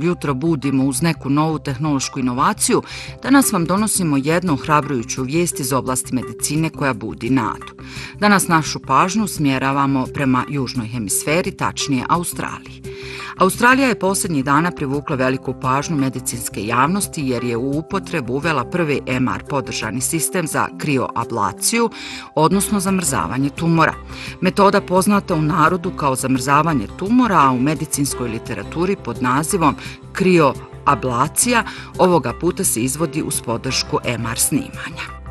svakog jutra budimo uz neku novu tehnološku inovaciju, danas vam donosimo jednu ohrabrujuću vijest iz oblasti medicine koja budi nadu. Danas našu pažnju smjeravamo prema južnoj hemisferi, tačnije Australiji. Australija je posljednjih dana privukla veliku pažnju medicinske javnosti jer je u upotrebu uvela prvi MR podržani sistem za krioablaciju, odnosno zamrzavanje tumora. Metoda poznata u narodu kao zamrzavanje tumora, a u medicinskoj literaturi pod nazivom krioablacija, ovoga puta se izvodi uz podršku MR snimanja.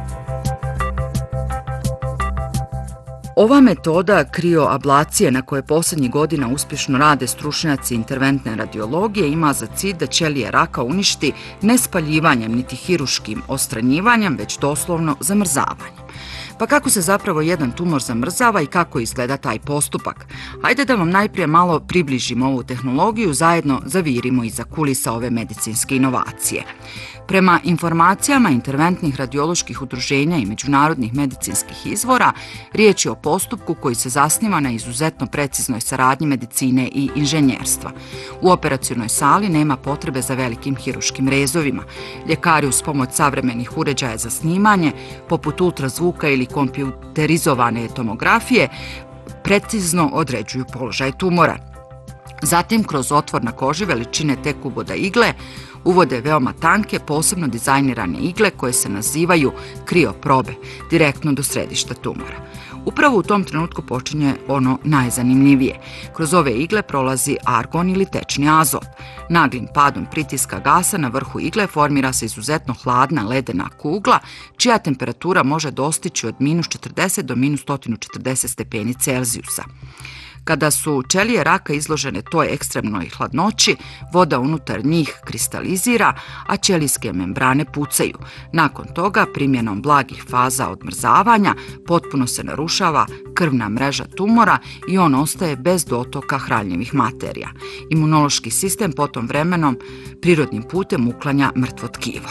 Ova metoda krioablacije na koje posljednjih godina uspješno rade stručnjaci interventne radiologije ima za cilj da ćelije raka uništi ne spaljivanjem niti hiruškim odstranjivanjem, već doslovno zamrzavanjem. Pa kako se zapravo jedan tumor zamrzava i kako izgleda taj postupak? Hajde da vam najprije malo približimo ovu tehnologiju, zajedno zavirimo iza kulisa ove medicinske inovacije. Prema informacijama interventnih radioloških udruženja i međunarodnih medicinskih izvora, riječ je o postupku koji se zasniva na izuzetno preciznoj saradnji medicine i inženjerstva. U operacionoj sali nema potrebe za velikim hiruškim rezovima. Ljekari uz pomoć savremenih uređaja za snimanje, poput ultrazvuka ili kompjuterizovane tomografije, precizno određuju položaj tumora. Zatim, kroz otvor na koži veličine tekuboda igle, uvode veoma tanke, posebno dizajnirane igle koje se nazivaju krioprobe, direktno do središta tumora. Upravo u tom trenutku počinje ono najzanimljivije. Kroz ove igle prolazi argon ili tečni azot. Naglim padom pritiska gasa na vrhu igle formira se izuzetno hladna ledena kugla, čija temperatura može dostići od -40 do -140 stepeni Celzijusa. Kada su ćelije raka izložene toj ekstremnoj hladnoći, voda unutar njih kristalizira, a ćelijske membrane pucaju. Nakon toga, primjenom blagih faza odmrzavanja, potpuno se narušava krvna mreža tumora i on ostaje bez dotoka hranjivih materija. Imunološki sistem potom vremenom prirodnim putem uklanja mrtvo tkivo.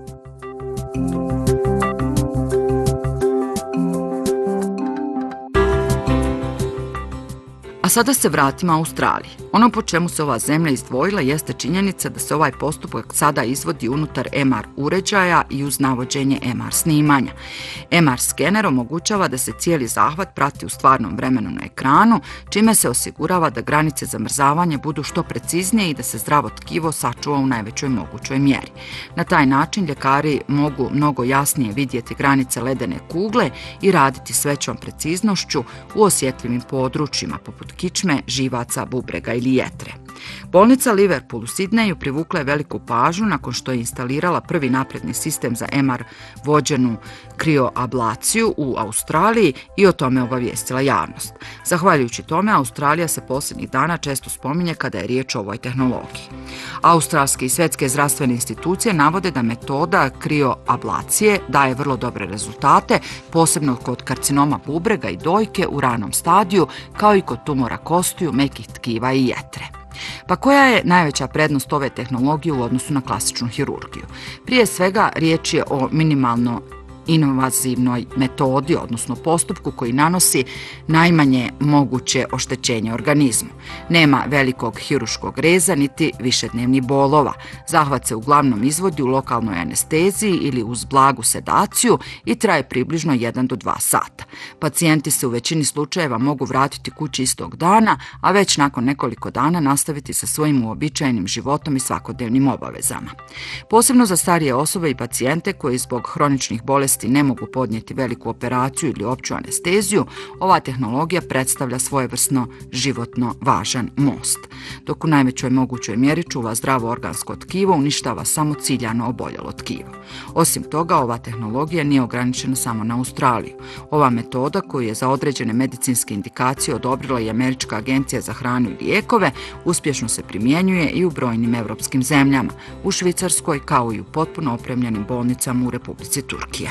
A sada se vratimo Australiji. Ono po čemu se ova zemlja izdvojila jeste činjenica da se ovaj postupak sada izvodi unutar MR uređaja i uz navođenje MR snimanja. MR skener omogućava da se cijeli zahvat prati u stvarnom vremenu na ekranu, čime se osigurava da granice zamrzavanja budu što preciznije i da se zdravo tkivo sačuva u najvećoj mogućoj mjeri. Na taj način ljekari mogu mnogo jasnije vidjeti granice ledene kugle i raditi s većom preciznošću u osjetljivim područjima poput kičme, živaca, bubrega ili jetre. Bolnica Liverpool u Sidneju privukla je veliku pažnju nakon što je instalirala prvi napredni sistem za MR vođenu krioablaciju u Australiji i o tome obavijestila javnost. Zahvaljujući tome, Australija se posljednjih dana često spominje kada je riječ o ovoj tehnologiji. Australske i svjetske zdravstvene institucije navode da metoda krioablacije daje vrlo dobre rezultate, posebno kod karcinoma bubrega i dojke u ranom stadiju, kao i kod tumora kostiju, mekih tkiva i jetre. Pa koja je najveća prednost ove tehnologije u odnosu na klasičnu hirurgiju? Prije svega, riječ je o minimalno invazivnoj metodi, odnosno postupku koji nanosi najmanje moguće oštećenje organizmu. Nema velikog hiruškog reza niti višednevnih bolova. Zahvat se uglavnom izvodi u lokalnoj anesteziji ili uz blagu sedaciju i traje približno 1 do 2 sata. Pacijenti se u većini slučajeva mogu vratiti kući istog dana, a već nakon nekoliko dana nastaviti sa svojim uobičajenim životom i svakodnevnim obavezama. Posebno za starije osobe i pacijente koji zbog hroničnih bolesti ne mogu podnijeti veliku operaciju ili opću anesteziju, ova tehnologija predstavlja svojevrsno životno važan most. Dok u najvećoj mogućoj mjeri čuva zdravo organsko tkivo, uništava samo ciljano oboljelo tkivo. Osim toga, ova tehnologija nije ograničena samo na Australiju. Ova metoda, koju je za određene medicinske indikacije odobrila i Američka agencija za hranu i lijekove, uspješno se primjenjuje i u brojnim europskim zemljama, u Švicarskoj kao i u potpuno opremljenim bolnicama u Republici Turskoj.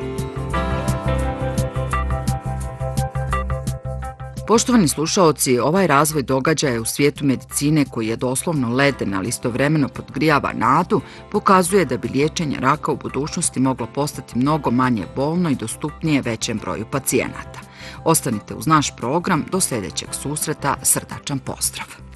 Poštovani slušaoci, ovaj razvoj događaja u svijetu medicine koji je doslovno leden, ali istovremeno podgrijava nadu, pokazuje da bi liječenje raka u budućnosti moglo postati mnogo manje bolno i dostupnije većem broju pacijenata. Ostanite uz naš program, do sljedećeg susreta, srdačan pozdrav!